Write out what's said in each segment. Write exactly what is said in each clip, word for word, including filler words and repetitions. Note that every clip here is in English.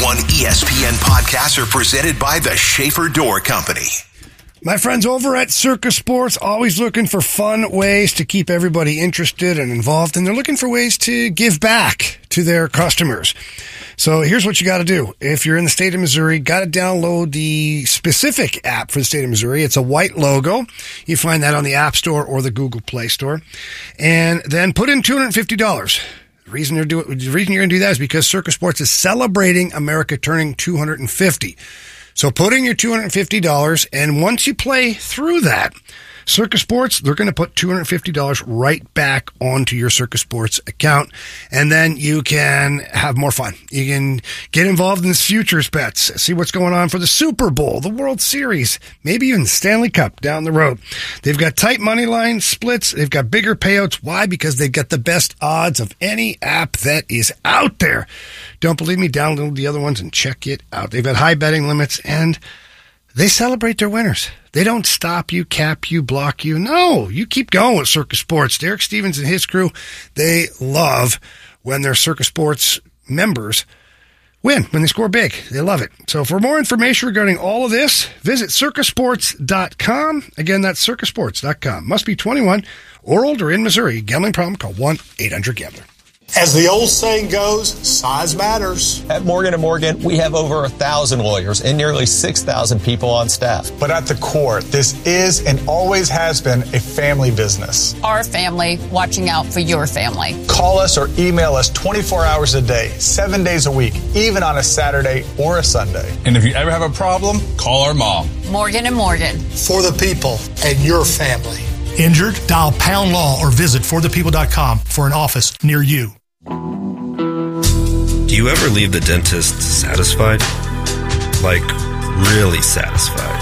one E S P N podcasts are presented by the Schaefer Door Company. My friends over at Circa Sports, always looking for fun ways to keep everybody interested and involved, and they're looking for ways to give back to their customers. So here's what you got to do. If you're in the state of Missouri, got to download the specific app for the state of Missouri. It's a white logo. You find that on the App Store or the Google Play Store. And then put in two hundred fifty dollars. The reason, they're doing, the reason you're going to do that is because Circa Sports is celebrating America turning two hundred fifty. So put in your two hundred fifty dollars, and once you play through that, Circa Sports, they're going to put two hundred fifty dollars right back onto your Circa Sports account, and then you can have more fun. You can get involved in the futures bets, see what's going on for the Super Bowl, the World Series, maybe even the Stanley Cup down the road. They've got tight money line splits. They've got bigger payouts. Why? Because they've got the best odds of any app that is out there. Don't believe me? Download the other ones and check it out. They've got high betting limits, and they celebrate their winners. They don't stop you, cap you, block you. No, you keep going with Circa Sports. Derek Stevens and his crew, they love when their Circa Sports members win, when they score big. They love it. So for more information regarding all of this, visit circa sports dot com. Again, that's circa sports dot com. Must be twenty-one or older in Missouri. Gambling problem? Call one eight hundred gambler. As the old saying goes, size matters. At Morgan and Morgan, we have over a thousand lawyers and nearly six thousand people on staff. But at the core, this is and always has been a family business. Our family watching out for your family. Call us or email us twenty-four hours a day, seven days a week, even on a Saturday or a Sunday. And if you ever have a problem, call our mom. Morgan and Morgan. For the people and your family. Injured? Dial Pound Law or visit for the people dot com for an office near you. Do you ever leave the dentist satisfied? Like, really satisfied?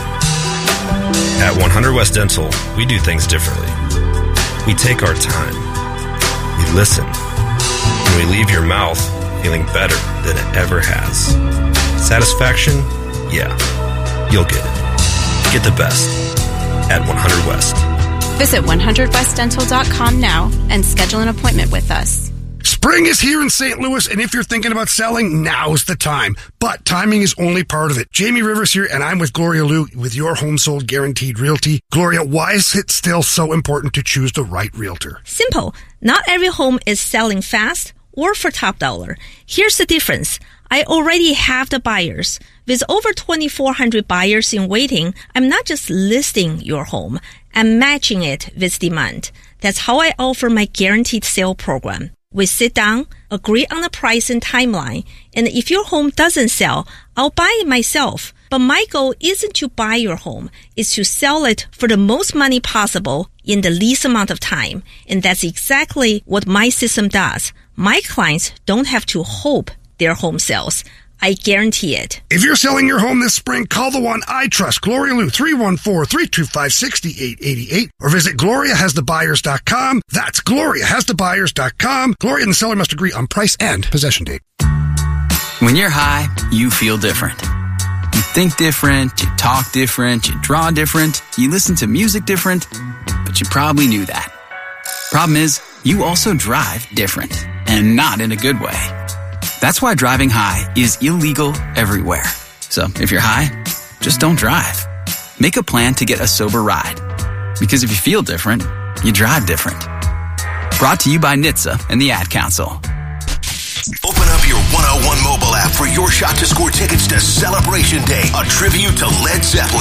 At one hundred West Dental, we do things differently. We take our time. We listen. And we leave your mouth feeling better than it ever has. Satisfaction? Yeah. You'll get it. Get the best at one hundred West. Visit one hundred west dental dot com now and schedule an appointment with us. Spring is here in Saint Louis, and if you're thinking about selling, now's the time. But timing is only part of it. Jamie Rivers here, and I'm with Gloria Liu with Your Home Sold Guaranteed Realty. Gloria, why is it still so important to choose the right realtor? Simple. Not every home is selling fast or for top dollar. Here's the difference. I already have the buyers. With over twenty-four hundred buyers in waiting, I'm not just listing your home. I'm matching it with demand. That's how I offer my guaranteed sale program. We sit down, agree on the price and timeline, and if your home doesn't sell, I'll buy it myself. But my goal isn't to buy your home, it's to sell it for the most money possible in the least amount of time. And that's exactly what my system does. My clients don't have to hope their home sells. I guarantee it. If you're selling your home this spring, call the one I trust, Gloria Liu, three one four, three two five, six eight eight eight, or visit gloria has the buyers dot com. That's gloria has the buyers dot com. Gloria and the seller must agree on price and possession date. When you're high, you feel different. You think different, you talk different, you draw different, you listen to music different, but you probably knew that. Problem is, you also drive different, and not in a good way. That's why driving high is illegal everywhere. So if you're high, just don't drive. Make a plan to get a sober ride. Because if you feel different, you drive different. Brought to you by N H T S A and the Ad Council. Open up your one oh one mobile app for your shot to score tickets to Celebration Day, a tribute to Led Zeppelin.